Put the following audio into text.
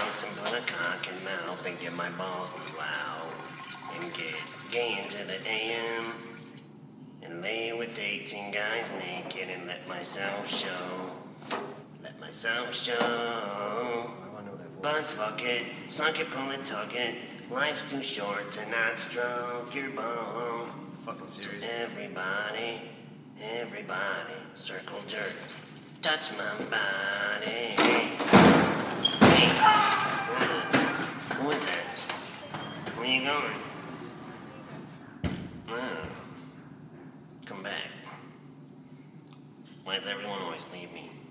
house and put a cock in mouth and get my balls blew out and get gay into the AM and lay with 18 guys naked and let myself show. Let myself show. But fuck it, suck it, pull it, tug it. Life's too short to not stroke your bum. Fucking serious. So everybody, circle jerk. Touch my body. Hey, who is that? Where you going? Come back. Why does everyone always leave me?